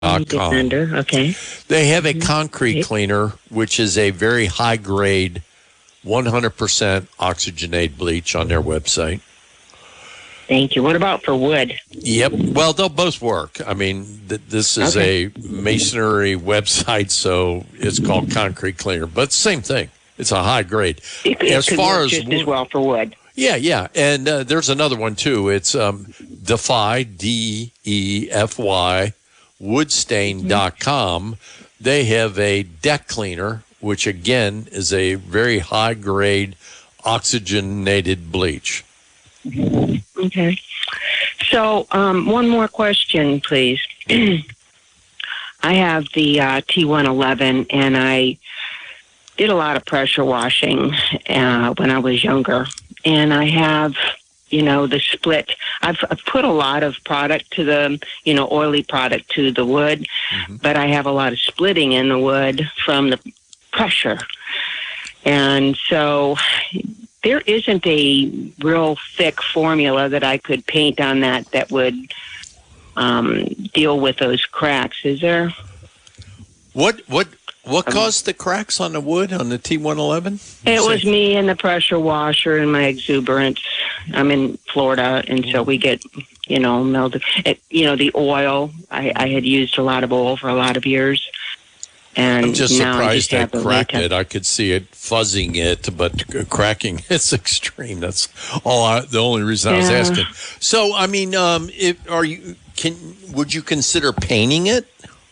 Defender, okay. They have a concrete cleaner, which is a very high grade, 100% oxygenated bleach on their website. Thank you. What about for wood? Yep. Well, they'll both work. I mean, this is a masonry website, so it's called Concrete Cleaner, but same thing. It's a high grade. It could work just as well for wood. Yeah. And there's another one, too. It's Defy, DEFY, woodstain.com. They have a deck cleaner, which, again, is a very high grade oxygenated bleach. Okay. So one more question, please. I have the T111, and I did a lot of pressure washing when I was younger. And I have, the split. I've put a lot of product to the, oily product to the wood, but I have a lot of splitting in the wood from the pressure. And so there isn't a real thick formula that I could paint on that would deal with those cracks. Is there? What caused the cracks on the wood on the T111? It was me and the pressure washer and my exuberance. I'm in Florida, and so we get, mildew. The oil. I had used a lot of oil for a lot of years. And I'm just surprised I cracked it. I could see it fuzzing it, but cracking it's extreme. That's the only reason I was asking. So, I mean, would you consider painting it?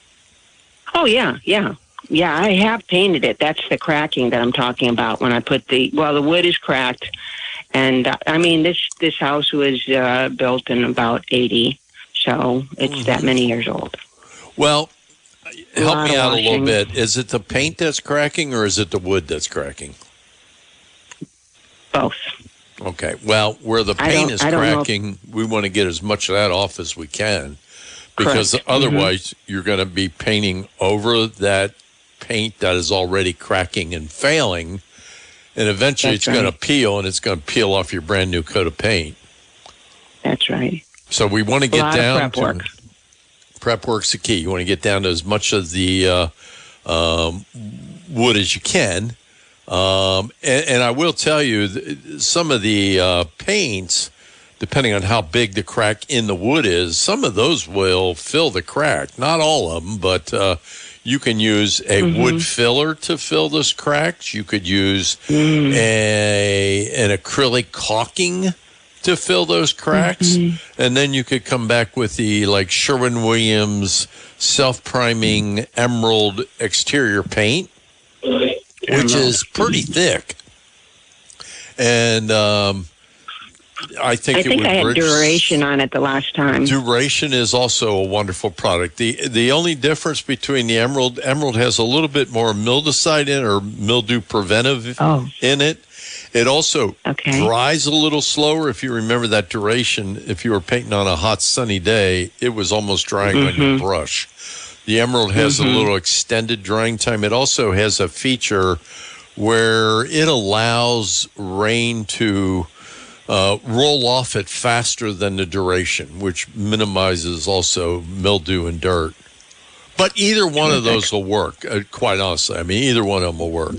Oh yeah. I have painted it. That's the cracking that I'm talking about. When I put the wood is cracked, and this house was built in about 80, so it's that many years old. Well. Help me out a little bit. Is it the paint that's cracking or is it the wood that's cracking? Both. Okay. Well, where the paint is cracking, we want to get as much of that off as we can because otherwise you're going to be painting over that paint that is already cracking and failing, and eventually it's going to peel, and it's going to peel off your brand new coat of paint. That's right. So we want to get down to... work. Prep work's the key. You want to get down to as much of the wood as you can. And I will tell you, some of the paints, depending on how big the crack in the wood is, some of those will fill the crack. Not all of them, but you can use a wood filler to fill those cracks. You could use an acrylic caulking to fill those cracks, and then you could come back with the Sherwin-Williams self-priming emerald exterior paint, which is pretty thick. And I think I had Duration on it the last time. Duration is also a wonderful product. The only difference between the emerald has a little bit more mildewcide in, or mildew preventive in it. It also dries a little slower. If you remember that Duration, if you were painting on a hot, sunny day, it was almost drying on your brush. The Emerald has a little extended drying time. It also has a feature where it allows rain to roll off it faster than the Duration, which minimizes also mildew and dirt. But either one of those will work, quite honestly. I mean, either one of them will work.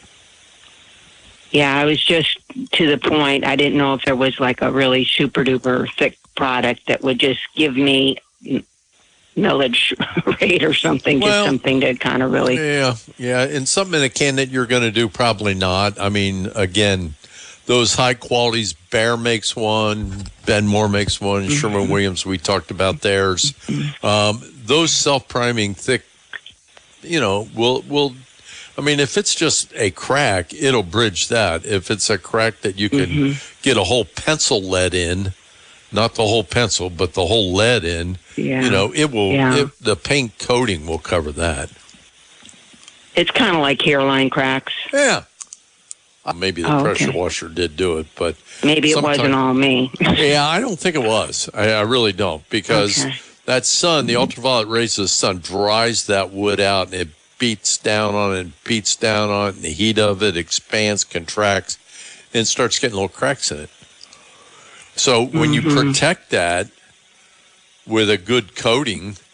Yeah, I was just to the point. I didn't know if there was like a really super duper thick product that would just give me millage rate or something, just something to kind of really. Yeah. And something in a can that you're going to do, probably not. I mean, again, those high qualities, Behr makes one, Ben Moore makes one, Sherwin-Williams, we talked about theirs. Those self-priming thick, will. I mean, if it's just a crack, it'll bridge that. If it's a crack that you can get a whole pencil lead in, not the whole pencil, but the whole lead in, it will. The paint coating will cover that. It's kind of like hairline cracks. Yeah. Maybe the pressure washer did do it, but maybe it wasn't all me. Yeah, I don't think it was. I really don't, because that sun, the ultraviolet rays of the sun, dries that wood out, and it beats down on it, and the heat of it expands, contracts, and starts getting little cracks in it. So when you protect that with a good coating,